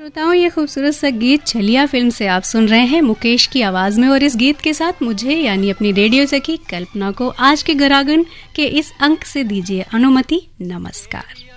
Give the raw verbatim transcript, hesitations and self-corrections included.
श्रोताओं, ये खूबसूरत सा गीत छलिया फिल्म से आप सुन रहे हैं मुकेश की आवाज में। और इस गीत के साथ मुझे यानी अपनी रेडियो सखी कल्पना को आज के गरागन के इस अंक से दीजिए अनुमति। नमस्कार।